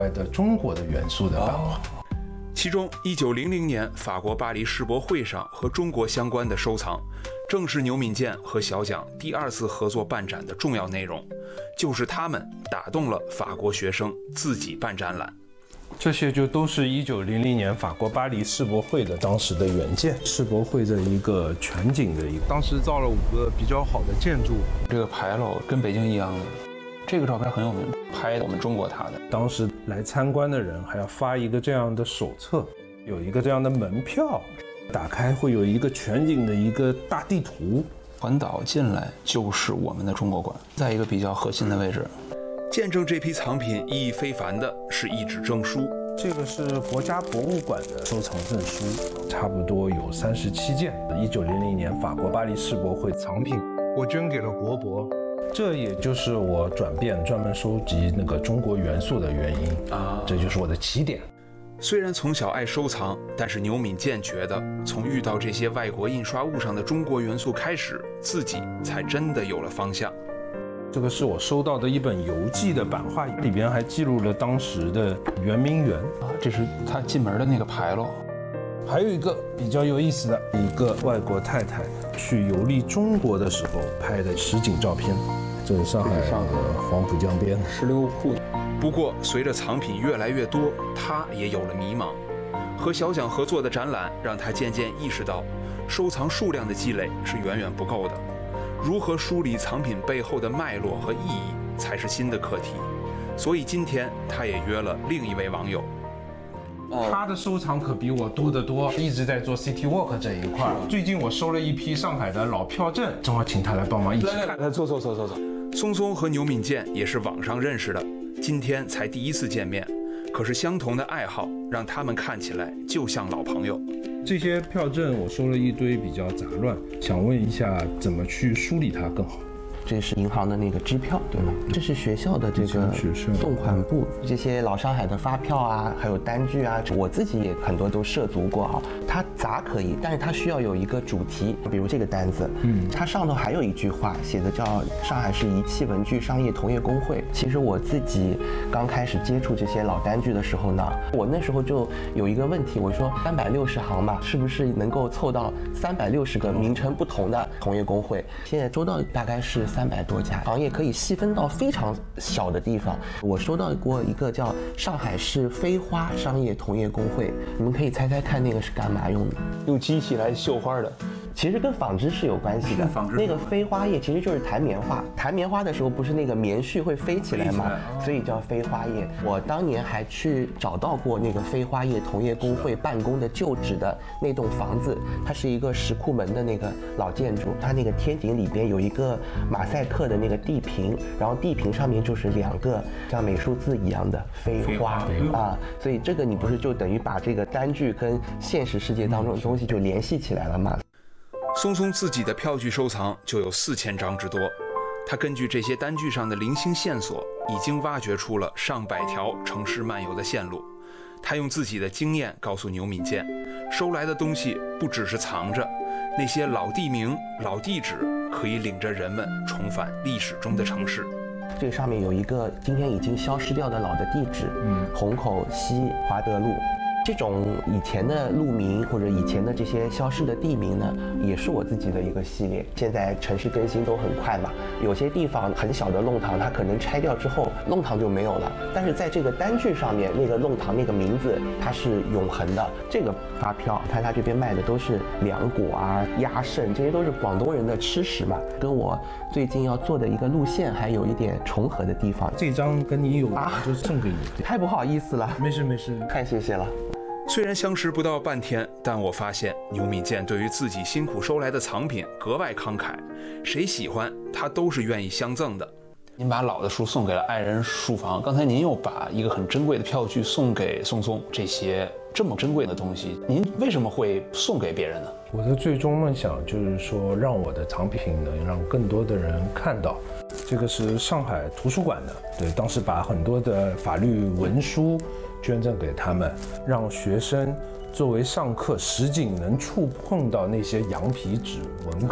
的中国的元素的版画。 其中，1900年法国巴黎世博会上和中国相关的收藏，正是牛敏健和小蒋第2次合作办展的重要内容。就是他们打动了法国学生自己办展览。 这些就都是1900年法国巴黎世博会的当时的原件，世博会的一个全景的一个。当时造了5个比较好的建筑， 这个牌楼跟北京一样的。这个照片很有名，拍我们中国塔的。 当时来参观的人还要发一个这样的手册，有一个这样的门票，打开会有一个全景的一个大地图。 环岛进来就是我们的中国馆，在一个比较核心的位置。 见证这批藏品意义非凡的是一纸证书， 这个是国家博物馆的收藏证书，差不多有37件。1900年法国巴黎世博会藏品，我捐给了国博。这也就是我转变专门收集那个中国元素的原因啊，这就是我的起点。 虽然从小爱收藏，但是牛敏健觉得，从遇到这些外国印刷物上的中国元素开始，自己才真的有了方向。 这个是我收到的一本游记的版画，里边还记录了当时的圆明园啊，这是他进门的那个牌楼。 还有一个比较有意思的，一个外国太太去游历中国的时候拍的实景照片。这是上海的黄浦江边石榴铺。 不过，随着藏品越来越多，他也有了迷茫。和小蒋合作的展览让他渐渐意识到，收藏数量的积累是远远不够的。如何梳理藏品背后的脉络和意义，才是新的课题。所以今天他也约了另一位网友。 他的收藏可比我多得多，一直在做 City Walk 这一块。最近我收了一批上海的老票证，正好请他来帮忙一起看。 来，坐。 松松和牛敏健也是网上认识的，今天才第1次见面，可是相同的爱好让他们看起来就像老朋友。 这些票证我收了一堆，比较杂乱，想问一下怎么去梳理它更好。 这是银行的那个支票，对吗？这是学校的这个送款部，这些老上海的发票啊，还有单据啊，我自己也很多都涉足过啊。它杂可以，但是它需要有一个主题，比如这个单子，它上头还有一句话写的叫上海市仪器文具商业同业公会。其实我自己刚开始接触这些老单据的时候呢，我那时候就有一个问题，我说360行嘛，是不是能够凑到360个名称不同的同业公会？现在收到大概是300多家，行业可以细分到非常小的地方。我收到过一个叫上海市飞花商业同业公会，你们可以猜猜看那个是干嘛用的？ 用机器来绣花的。 其实跟纺织是有关系的。那个飞花叶其实就是弹棉花，弹棉花的时候不是那个棉絮会飞起来吗？所以叫飞花叶。我当年还去找到过那个飞花叶同业公会办公的旧址的那栋房子，它是一个石库门的那个老建筑，它那个天井里边有一个马赛克的那个地屏，然后地屏上面就是2个像美术字一样的飞花啊，所以这个你不是就等于把这个单据跟现实世界当中的东西就联系起来了吗？ 松松自己的票据收藏就有4000张之多，他根据这些单据上的零星线索，已经挖掘出了上百条城市漫游的线路。他用自己的经验告诉牛敏健，收来的东西不只是藏着，那些老地名、老地址可以领着人们重返历史中的城市。 这个上面有一个今天已经消失掉的老的地址，虹口西华德路。这种以前的路名或者以前的这些消失的地名呢，也是我自己的一个系列。现在城市更新都很快嘛，有些地方很小的弄堂，它可能拆掉之后弄堂就没有了，但是在这个单据上面，那个弄堂那个名字它是永恒的。这个发票，看它这边卖的都是凉果啊、鸭肾，这些都是广东人的吃食嘛，跟我最近要做的一个路线还有一点重合的地方。 这张跟你有就送给你。 太不好意思了。 没事没事， 太谢谢了。 虽然相识不到半天，但我发现牛敏健对于自己辛苦收来的藏品格外慷慨，谁喜欢他都是愿意相赠的。 您把老的书送给了爱人书房，刚才您又把一个很珍贵的票据送给松松，这些这么珍贵的东西，您为什么会送给别人呢？ 我的最终梦想就是说，让我的藏品能让更多的人看到。这个是上海图书馆的，对，当时把很多的法律文书捐赠给他们，让学生作为上课实景能触碰到那些羊皮纸文稿，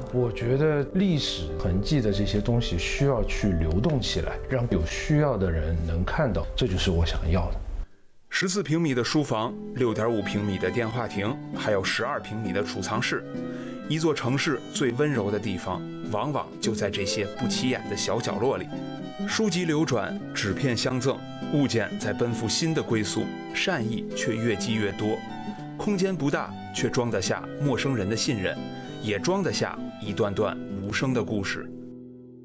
我觉得历史痕迹的这些东西需要去流动起来，让有需要的人能看到，这就是我想要的。 14平米的书房，6.5平米的电话亭，还有12平米的储藏室。一座城市最温柔的地方，往往就在这些不起眼的小角落里。书籍流转，纸片相赠，物件在奔赴新的归宿，善意却越积越多。空间不大，却装得下陌生人的信任，也装得下一段段无声的故事。